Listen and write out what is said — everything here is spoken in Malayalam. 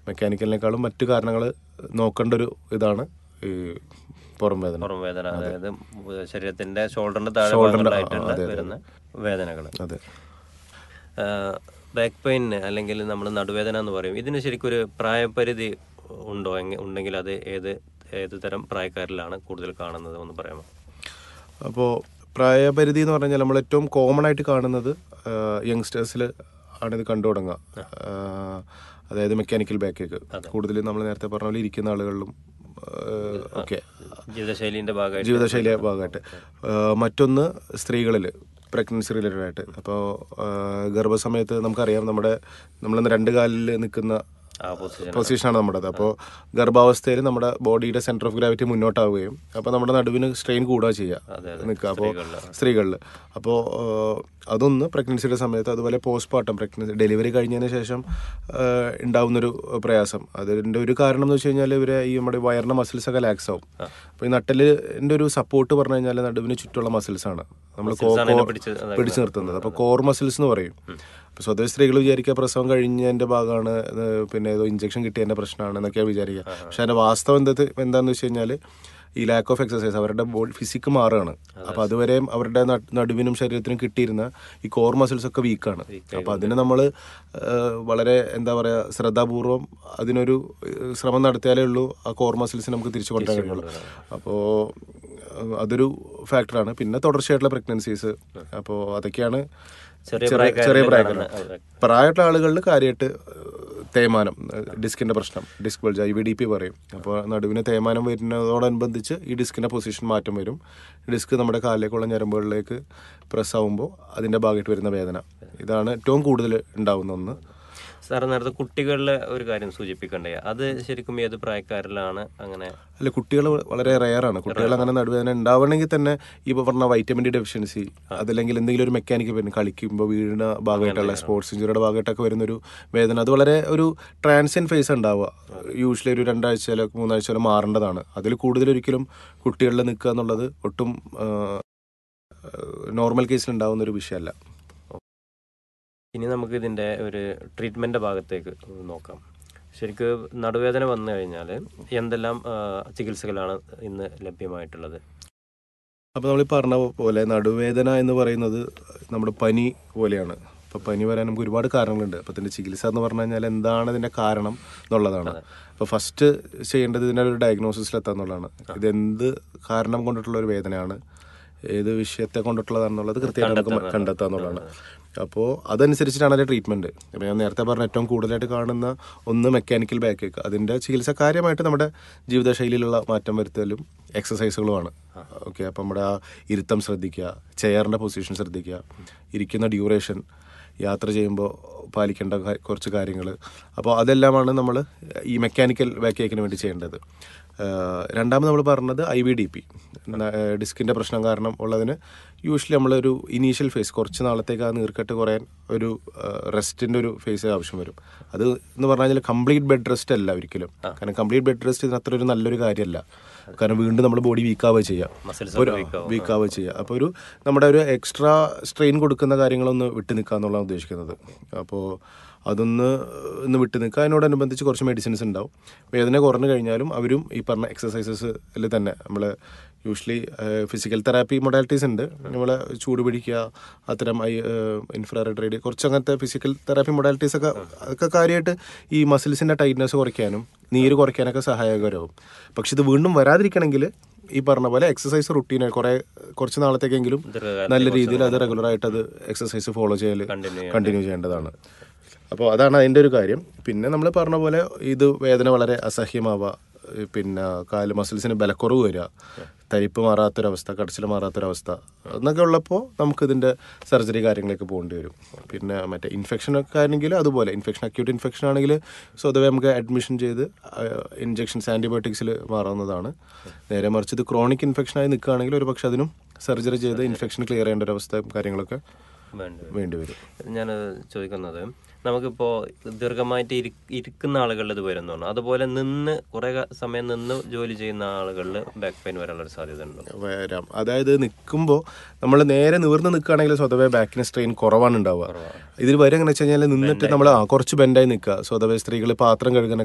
മെക്കാനിക്കലിനേക്കാളും മറ്റു കാരണങ്ങൾ നോക്കേണ്ട ഒരു ഇതാണ് ഈ പുറം വേദന. അതായത് ശരീരത്തിന്റെ ഷോൾഡറിന്റെ താഴെ വരുന്ന വേദനകൾ. അതെ. ബാക്ക് പെയിന് അല്ലെങ്കിൽ നമ്മൾ നടുവേദന എന്ന് പറയും, ഇതിന് ശരിക്കും ഒരു പ്രായപരിധി ഉണ്ടോ? ഉണ്ടെങ്കിൽ അത് ഏത് തരം പ്രായക്കാരിലാണ് കൂടുതൽ കാണുന്നത് ഒന്ന് പറയാമോ? അപ്പോൾ പ്രായപരിധി എന്ന് പറഞ്ഞാൽ നമ്മൾ ഏറ്റവും കോമൺ ആയിട്ട് കാണുന്നത് യങ്സ്റ്റേഴ്സിൽ ആണിത് കണ്ടു തുടങ്ങുക. അതായത് മെക്കാനിക്കൽ ബാക്കേക്ക് കൂടുതൽ നമ്മൾ നേരത്തെ പറഞ്ഞ പോലെ ഇരിക്കുന്ന ആളുകളിലും ഒക്കെ ജീവിതശൈലിയുടെ ഭാഗമായിട്ട്. മറ്റൊന്ന് സ്ത്രീകളിൽ പ്രഗ്നൻസി റിലേറ്റഡ് ആയിട്ട്. അപ്പോൾ ഗർഭസമയത്ത് നമുക്കറിയാം നമ്മളിന്ന് 2 കാലിൽ നിൽക്കുന്ന പൊസിഷനാണ് നമ്മുടേത്. അപ്പോൾ ഗർഭാവസ്ഥയിൽ നമ്മുടെ ബോഡിയുടെ സെന്റർ ഓഫ് ഗ്രാവിറ്റി മുന്നോട്ടാവുകയും അപ്പോൾ നമ്മുടെ നടുവിന് സ്ട്രെയിൻ കൂടുക ചെയ്യുക നിൽക്കുക. അപ്പോൾ സ്ത്രീകളിൽ അപ്പോൾ അതൊന്ന് പ്രഗ്നൻസിയുടെ സമയത്ത്, അതുപോലെ പോസ്റ്റ്മോർട്ടം ഡെലിവറി കഴിഞ്ഞതിന് ശേഷം ഉണ്ടാവുന്നൊരു പ്രയാസം. അതിൻ്റെ ഒരു കാരണം എന്ന് വെച്ച് കഴിഞ്ഞാൽ ഈ നമ്മുടെ വയറിൻ്റെ മസിൽസൊക്കെ ലാക്സ് ആവും. അപ്പോൾ ഈ നട്ടലിൻ്റെ ഒരു സപ്പോർട്ട് പറഞ്ഞു കഴിഞ്ഞാൽ നടുവിന് ചുറ്റുള്ള മസിൽസാണ് നമ്മൾ പിടിച്ചു നിർത്തുന്നത്. അപ്പോൾ കോർ മസിൽസ് എന്ന് പറയും. അപ്പോൾ സ്വതവേ സ്ത്രീകൾ വിചാരിക്കുക പ്രസവം കഴിഞ്ഞതിൻ്റെ ഭാഗമാണ്, പിന്നെ ഏതോ ഇഞ്ചക്ഷൻ കിട്ടിയതിൻ്റെ പ്രശ്നമാണ് എന്നൊക്കെയാണ് വിചാരിക്കുക. പക്ഷെ അതിൻ്റെ വാസ്തവം എന്താണെന്ന് വെച്ച് കഴിഞ്ഞാൽ ഈ ലാക്ക് ഓഫ് എക്സസൈസ് അവരുടെ ബോഡി ഫിസിക്ക് മാറുകയാണ്. അപ്പോൾ അതുവരെയും അവരുടെ നടുവിനും ശരീരത്തിനും കിട്ടിയിരുന്ന ഈ കോർ മസിൽസ് ഒക്കെ വീക്കാണ്. അപ്പോൾ അതിന് നമ്മൾ വളരെ ശ്രദ്ധാപൂർവം അതിനൊരു ശ്രമം നടത്തിയാലേ ഉള്ളൂ ആ കോർ മസിൽസിന് നമുക്ക് തിരിച്ചു കൊണ്ടുവരാൻ കഴിയുള്ളൂ. അപ്പോൾ അതൊരു ഫാക്ടറാണ്. പിന്നെ തുടർച്ചയായിട്ടുള്ള പ്രഗ്നൻസീസ്. അപ്പോൾ അതൊക്കെയാണ് ചെറിയ പ്രായമുള്ള ആളുകളിൽ കാര്യമായിട്ട് തേയ്മാനം, ഡിസ്കിന്റെ പ്രശ്നം, ഡിസ്ക് ബൾജ്, IVDP പറയും. അപ്പോൾ നടുവിന് തേയ്മാനം വരുന്നതോടനുബന്ധിച്ച് ഈ ഡിസ്കിന്റെ പൊസിഷൻ മാറ്റം വരും. ഡിസ്ക് നമ്മുടെ കാലിലേക്കുള്ള ഞരമ്പുകളിലേക്ക് പ്രസ് ആവുമ്പോൾ അതിന്റെ ഭാഗമായിട്ട് വരുന്ന വേദന, ഇതാണ് ഏറ്റവും കൂടുതൽ ഉണ്ടാവുന്ന ഒന്ന്. സാറ് നേരത്തെ കുട്ടികളിലെ ഒരു കാര്യം സൂചിപ്പിക്കണ്ടേ, അത് ശരിക്കും ഏത് പ്രായക്കാരിലാണ് അങ്ങനെ? അല്ല, കുട്ടികൾ വളരെ റെയറാണ്. കുട്ടികൾ അങ്ങനെ നടുവേദന ഉണ്ടാവണമെങ്കിൽ തന്നെ ഈ പറഞ്ഞ വൈറ്റമിൻ ഡി ഡെഫിഷ്യൻസി, അതല്ലെങ്കിൽ എന്തെങ്കിലും ഒരു മെക്കാനിക്കൽ വരുന്ന കളിക്കുമ്പോൾ വീഴുന്ന ഭാഗമായിട്ടുള്ള സ്പോർട്സ് ഇഞ്ചുറിയുടെ ഭാഗമായിട്ടൊക്കെ വരുന്നൊരു വേദന, അത് വളരെ ഒരു ട്രാൻസിയന്റ് ഫേസ് ഉണ്ടാവുക. യൂഷ്വലി ഒരു 2 ആഴ്ചയിലോ 3 ആഴ്ചയിലോ മാറേണ്ടതാണ്. അതിൽ കൂടുതലൊരിക്കലും കുട്ടികളിൽ നിൽക്കുക എന്നുള്ളത് ഒട്ടും നോർമൽ കേസിൽ ഉണ്ടാവുന്ന ഒരു വിഷയമല്ല. ഇനി നമുക്ക് ഇതിൻ്റെ ഒരു ട്രീറ്റ്മെൻറ്റ് ഭാഗത്തേക്ക് നോക്കാം. ശരിക്കും നടുവേദന വന്നു കഴിഞ്ഞാൽ എന്തെല്ലാം ചികിത്സകളാണ് ഇന്ന് ലഭ്യമായിട്ടുള്ളത്? അപ്പോൾ നമ്മൾ പറഞ്ഞ പോലെ നടുവേദന എന്ന് പറയുന്നത് നമ്മുടെ പനി പോലെയാണ്. അപ്പോൾ പനി വരാൻ നമുക്ക് ഒരുപാട് കാരണങ്ങളുണ്ട്. അപ്പോൾ ഇതിൻ്റെ ചികിത്സ എന്ന് പറഞ്ഞു കഴിഞ്ഞാൽ എന്താണ് ഇതിൻ്റെ കാരണം എന്നുള്ളതാണ്. അപ്പോൾ ഫസ്റ്റ് ചെയ്യേണ്ടത് ഇതിൻ്റെ ഒരു ഡയഗ്നോസിസിലെത്താന്നുള്ളതാണ്. ഇതെന്ത് കാരണം കൊണ്ടിട്ടുള്ള ഒരു വേദനയാണ്, ഏത് വിഷയത്തെ കൊണ്ടിട്ടുള്ളതാണെന്നുള്ളത് കൃത്യമായിട്ട് നമുക്ക് കണ്ടെത്തുക എന്നുള്ളതാണ്. അപ്പോൾ അതനുസരിച്ചിട്ടാണ് അതിൻ്റെ ട്രീറ്റ്മെൻറ്റ്. അപ്പോൾ ഞാൻ നേരത്തെ പറഞ്ഞ ഏറ്റവും കൂടുതലായിട്ട് കാണുന്ന ഒന്ന് മെക്കാനിക്കൽ ബാക്കേക്ക്. അതിൻ്റെ ചികിത്സ കാര്യമായിട്ട് നമ്മുടെ ജീവിതശൈലിയിലുള്ള മാറ്റം വരുത്തലും എക്സസൈസുകളുമാണ്. ഓക്കെ, അപ്പോൾ നമ്മുടെ ആ ഇരുത്തം ശ്രദ്ധിക്കുക, ചെയറിൻ്റെ പൊസിഷൻ ശ്രദ്ധിക്കുക, ഇരിക്കുന്ന ഡ്യൂറേഷൻ, യാത്ര ചെയ്യുമ്പോൾ പാലിക്കേണ്ട കുറച്ച് കാര്യങ്ങൾ. അപ്പോൾ അതെല്ലാമാണ് നമ്മൾ ഈ മെക്കാനിക്കൽ ബാക്കേക്കിന് വേണ്ടി ചെയ്യേണ്ടത്. രണ്ടാമത് നമ്മൾ പറഞ്ഞത് IVDP, ഡിസ്കിൻ്റെ പ്രശ്നം കാരണം ഉള്ളതിന് യൂഷ്വലി നമ്മളൊരു ഇനീഷ്യൽ ഫേസ്, കുറച്ച് നാളത്തേക്ക് ആ നീർക്കെട്ട് കുറയാൻ ഒരു റെസ്റ്റിൻ്റെ ഒരു ഫേസ് ആവശ്യം വരും. അത് എന്ന് പറഞ്ഞു കഴിഞ്ഞാൽ കംപ്ലീറ്റ് ബെഡ് റെസ്റ്റ് അല്ല ഒരിക്കലും. കാരണം കംപ്ലീറ്റ് ബെഡ് റെസ്റ്റ് ഇതിന് അത്ര ഒരു നല്ലൊരു കാര്യമല്ല. കാരണം വീണ്ടും നമ്മൾ ബോഡി വീക്കാവുക ചെയ്യുക. അപ്പോൾ ഒരു നമ്മുടെ ഒരു എക്സ്ട്രാ സ്ട്രെയിൻ കൊടുക്കുന്ന കാര്യങ്ങളൊന്ന് വിട്ടു നിൽക്കുക എന്നുള്ളതാണ് ഉദ്ദേശിക്കുന്നത്. അപ്പോൾ അതൊന്ന് വിട്ടു നിൽക്കുക. അതിനോടനുബന്ധിച്ച് കുറച്ച് മെഡിസിൻസ് ഉണ്ടാവും. വേദന കുറഞ്ഞു കഴിഞ്ഞാലും അവരും ഈ പറഞ്ഞ എക്സസൈസസിൽ തന്നെ നമ്മൾ യൂഷ്വലി ഫിസിക്കൽ തെറാപ്പി മൊഡാലിറ്റീസ് ഉണ്ട്. നമ്മൾ ചൂട് പിടിക്കുക, അത്തരം ഇൻഫ്രാറെഡ് റേഡിയോ, കുറച്ച് അങ്ങനത്തെ ഫിസിക്കൽ തെറാപ്പി മൊഡാലിറ്റീസ് അതൊക്കെ കാര്യമായിട്ട് ഈ മസിൽസിൻ്റെ ടൈറ്റ്നെസ് കുറയ്ക്കാനും നീര് കുറയ്ക്കാനൊക്കെ സഹായകരമാവും. പക്ഷെ ഇത് വീണ്ടും വരാതിരിക്കണമെങ്കിൽ ഈ പറഞ്ഞ പോലെ എക്സസൈസ് റുട്ടീന് കുറച്ച് നാളത്തേക്കെങ്കിലും നല്ല രീതിയിൽ അത് റെഗുലറായിട്ട് അത് എക്സസൈസ് ഫോളോ കണ്ടിന്യൂ ചെയ്യേണ്ടതാണ്. അപ്പോൾ അതാണ് അതിൻ്റെ ഒരു കാര്യം. പിന്നെ നമ്മൾ പറഞ്ഞ പോലെ ഇത് വേദന വളരെ അസഹ്യമാവുക, പിന്നെ കാല് മസിൽസിന് ബലക്കുറവ് വരിക, തരിപ്പ് മാറാത്തൊരവസ്ഥ, കടച്ചിൽ മാറാത്തൊരവസ്ഥ എന്നൊക്കെ ഉള്ളപ്പോൾ നമുക്കിതിൻ്റെ സർജറി കാര്യങ്ങളൊക്കെ പോകേണ്ടി വരും. പിന്നെ മറ്റേ ഇൻഫെക്ഷനൊക്കെ ആണെങ്കിൽ അതുപോലെ അക്യൂട്ട് ഇൻഫെക്ഷൻ ആണെങ്കിൽ സ്വതവേ നമുക്ക് അഡ്മിഷൻ ചെയ്ത് ഇഞ്ചെക്ഷൻസ് ആൻറ്റിബയോട്ടിക്സിൽ മാറാവുന്നതാണ്. നേരെ മറിച്ച് ഇത് ക്രോണിക് ഇൻഫെക്ഷനായി നിൽക്കുകയാണെങ്കിൽ ഒരു പക്ഷെ അതിനും സർജറി ചെയ്ത് ഇൻഫെക്ഷൻ ക്ലിയർ ചെയ്യേണ്ട ഒരു അവസ്ഥ കാര്യങ്ങളൊക്കെ വേണ്ടി വരും. ഞാൻ ചോദിക്കുന്നത്, നമുക്കിപ്പോൾ ദീർഘമായിട്ട് ഇരിക്കുന്ന ആളുകളിൽ ഇത് വരുന്നുണ്ട്, അതുപോലെ കുറേ സമയം നിന്ന് ജോലി ചെയ്യുന്ന ആളുകളിൽ ബാക്ക് പെയിൻ വരാനുള്ള സാധ്യത ഉണ്ടോ? വരാം. അതായത് നിൽക്കുമ്പോൾ നമ്മൾ നേരെ നിവർന്ന് നിൽക്കുകയാണെങ്കിൽ സ്വതവേ ബാക്കിന് സ്ട്രെയിൻ കുറവാണ് ഉണ്ടാവുക. ഇതിൽ വരെ എങ്ങനെ വെച്ച് കഴിഞ്ഞാൽ നിന്നിട്ട് നമ്മൾ കുറച്ച് ബെൻഡായി നിൽക്കുക. സ്വതവേ സ്ത്രീകൾ പാത്രം കഴുകുന്ന